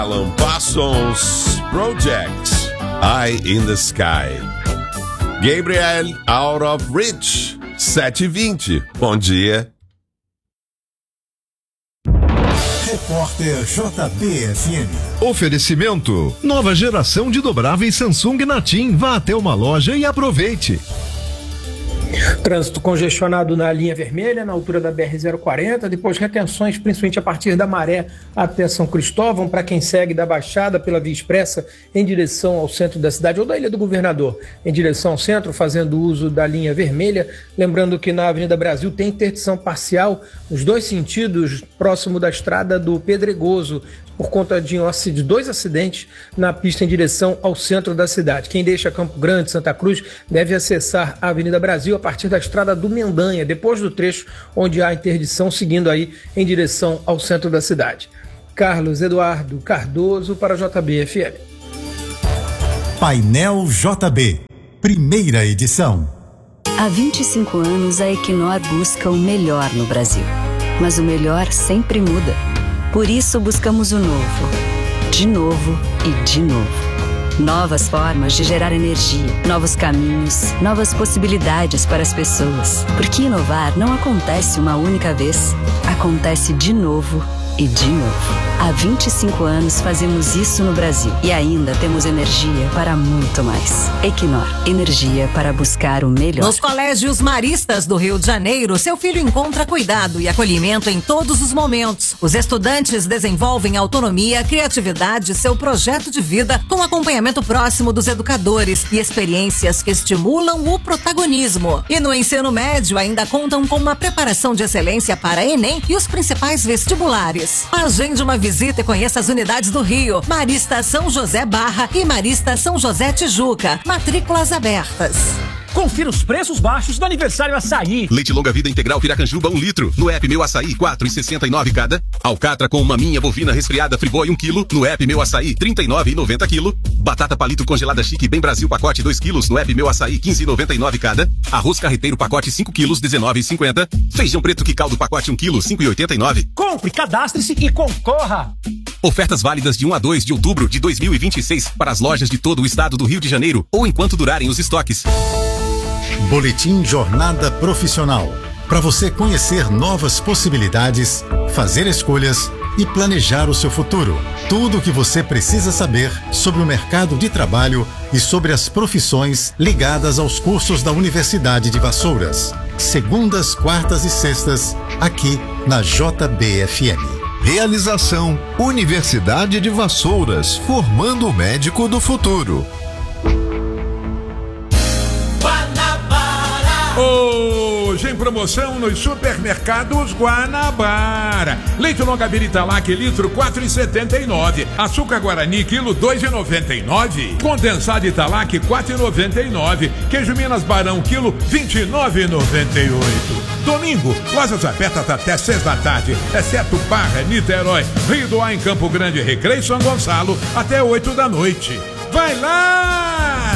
Alan Parsons Project, Eye in the Sky. Gabriel, Out of Reach, 7h20. Bom dia. Repórter JBFM. Oferecimento: nova geração de dobráveis Samsung na TIM. Vá até uma loja e aproveite. Trânsito congestionado na linha vermelha, na altura da BR-040, depois retenções, principalmente a partir da Maré até São Cristóvão, para quem segue da Baixada pela Via Expressa em direção ao centro da cidade, ou da Ilha do Governador, em direção ao centro, fazendo uso da linha vermelha. Lembrando que na Avenida Brasil tem interdição parcial nos dois sentidos, próximo da estrada do Pedregoso, por conta de dois acidentes na pista em direção ao centro da cidade. Quem deixa Campo Grande, Santa Cruz, deve acessar a Avenida Brasil a partir da estrada do Mendanha, depois do trecho onde há interdição, seguindo aí em direção ao centro da cidade. Carlos Eduardo Cardoso para JBFM. Painel JB, primeira edição. Há 25 anos a Equinor busca o melhor no Brasil. Mas o melhor sempre muda. Por isso buscamos o novo. De novo e de novo. Novas formas de gerar energia, novos caminhos, novas possibilidades para as pessoas. Porque inovar não acontece uma única vez. Acontece de novo e de novo. Há 25 anos fazemos isso no Brasil e ainda temos energia para muito mais. Equinor, energia para buscar o melhor. Nos colégios maristas do Rio de Janeiro, seu filho encontra cuidado e acolhimento em todos os momentos. Os estudantes desenvolvem autonomia, criatividade e seu projeto de vida com acompanhamento próximo dos educadores e experiências que estimulam o protagonismo. E no ensino médio ainda contam com uma preparação de excelência para Enem e os principais vestibulares. Agende uma visita e conheça as unidades do Rio, Marista São José Barra e Marista São José Tijuca. Matrículas abertas. Confira os preços baixos do aniversário Açaí. Leite longa vida integral Piracanjuba 1 litro. No app Meu Açaí, 4,69 cada. Alcatra com maminha bovina resfriada Friboi 1 kg. No app Meu Açaí, 39,90 kg. Batata palito congelada chique Bem Brasil pacote 2 kg. No app Meu Açaí, 15,99 cada. Arroz carreteiro pacote 5 kg, 19,50. Feijão preto que caldo pacote 1 kg, 5,89. Compre, cadastre-se e concorra. Ofertas válidas de 1 a 2 de outubro de 2026 para as lojas de todo o estado do Rio de Janeiro ou enquanto durarem os estoques. Boletim Jornada Profissional. Para você conhecer novas possibilidades, fazer escolhas e planejar o seu futuro. Tudo o que você precisa saber sobre o mercado de trabalho e sobre as profissões ligadas aos cursos da Universidade de Vassouras. Segundas, quartas e sextas, aqui na JBFM. Realização: Universidade de Vassouras, formando o médico do futuro. Hoje em promoção nos supermercados Guanabara. Leite longa vida Italac, litro 4,79. Açúcar Guarani, quilo 2,99. Condensado Italac, 4,99. Queijo Minas Barão, quilo 29,98. Domingo, lojas abertas até 6 da tarde, exceto Barra, Niterói, Rio do Ar em Campo Grande, Recreio e São Gonçalo, até 8 da noite. Vai lá!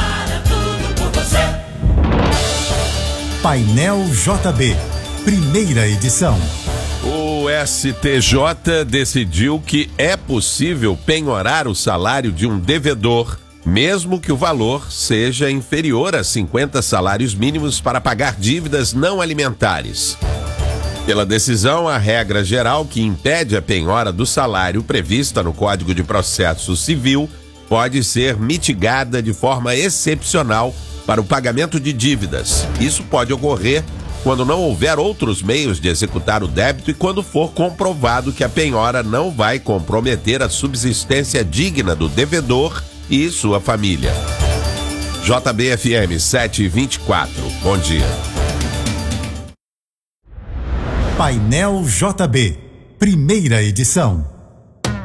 Painel JB, primeira edição. O STJ decidiu que é possível penhorar o salário de um devedor, mesmo que o valor seja inferior a 50 salários mínimos para pagar dívidas não alimentares. Pela decisão, a regra geral que impede a penhora do salário prevista no Código de Processo Civil pode ser mitigada de forma excepcional para o pagamento de dívidas. Isso pode ocorrer quando não houver outros meios de executar o débito e quando for comprovado que a penhora não vai comprometer a subsistência digna do devedor e sua família. JBFM 7h24. Bom dia. Painel JB, primeira edição.